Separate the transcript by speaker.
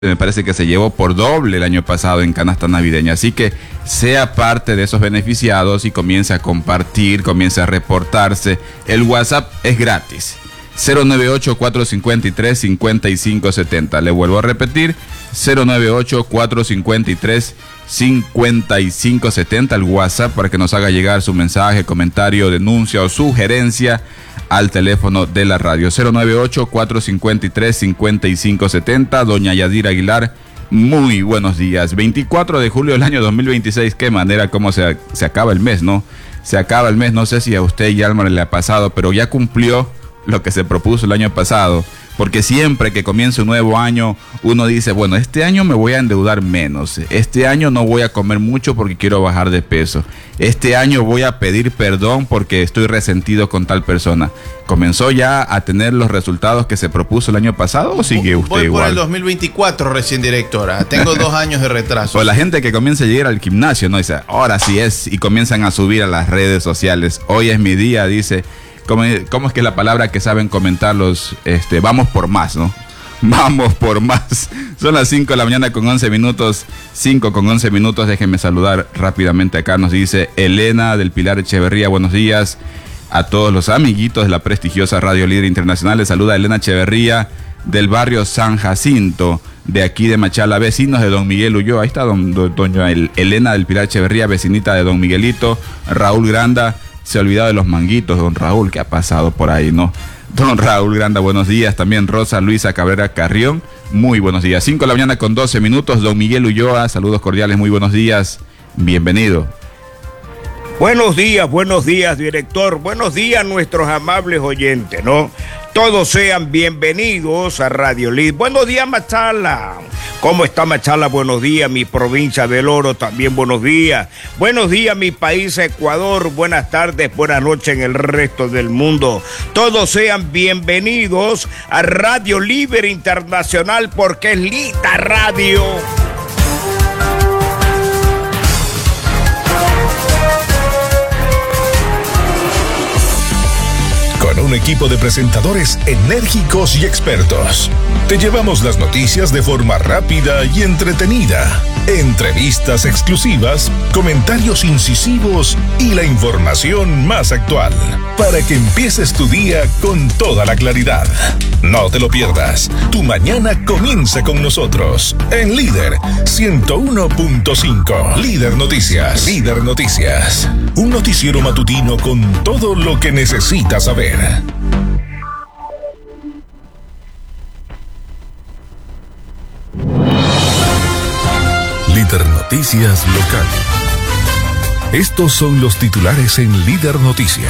Speaker 1: me parece que se llevó por doble el año pasado en canasta navideña. Así que sea parte de esos beneficiados y comience a compartir, comience a reportarse. El WhatsApp es gratis. 098-453-5570. Le vuelvo a repetir, 098-453-5570. El WhatsApp para que nos haga llegar su mensaje, comentario, denuncia o sugerencia al teléfono de la radio. 098-453-5570. Doña Yadira Aguilar, muy buenos días. 24 de julio del año 2026. Qué manera, cómo se acaba el mes, ¿no? Se acaba el mes. No sé si a usted y a Alma le ha pasado, pero ya cumplió lo que se propuso el año pasado, porque siempre que comienza un nuevo año uno dice, bueno, este año me voy a endeudar menos, este año no voy a comer mucho porque quiero bajar de peso, este año voy a pedir perdón porque estoy resentido con tal persona. ¿Comenzó ya a tener los resultados que se propuso el año pasado o sigue usted
Speaker 2: voy
Speaker 1: igual?
Speaker 2: Por el 2024 recién, directora, tengo 2 años de retraso.
Speaker 1: O la gente que comienza a llegar al gimnasio, ¿no? Dice, ahora sí es, y comienzan a subir a las redes sociales, hoy es mi día, dice. ¿Cómo es que la palabra que saben comentar los, vamos por más, ¿no? Vamos por más. Son las 5 de la mañana con 11 minutos. 5 con 11 minutos. Déjenme saludar rápidamente acá. Nos dice Elena del Pilar Echeverría. Buenos días a todos los amiguitos de la prestigiosa Radio Líder Internacional. Les saluda Elena Echeverría del barrio San Jacinto, de aquí de Machala, vecinos de Don Miguel Ulloa. Ahí está doña Elena del Pilar Echeverría, vecinita de Don Miguelito. Raúl Granda. Se ha olvidado de los manguitos, don Raúl, ¿qué ha pasado por ahí, no? Don Raúl Granda, buenos días. También Rosa Luisa Cabrera Carrión, muy buenos días. 5 de la mañana con 12 minutos. Don Miguel Ulloa, saludos cordiales, muy buenos días. Bienvenido.
Speaker 3: Buenos días, director. Buenos días, nuestros amables oyentes, ¿no? Todos sean bienvenidos a Radio Líder. Buenos días, Machala. ¿Cómo está Machala? Buenos días, mi provincia del Oro, también buenos días. Buenos días, mi país Ecuador. Buenas tardes, buenas noches en el resto del mundo. Todos sean bienvenidos a Radio Líder Internacional, porque es Lita Radio.
Speaker 4: Con un equipo de presentadores enérgicos y expertos, te llevamos las noticias de forma rápida y entretenida. Entrevistas exclusivas, comentarios incisivos y la información más actual, para que empieces tu día con toda la claridad. No te lo pierdas. Tu mañana comienza con nosotros en Líder 101.5. Líder Noticias. Líder Noticias. Un noticiero matutino con todo lo que necesitas saber. Líder Noticias Local. Estos son los titulares en Líder Noticias.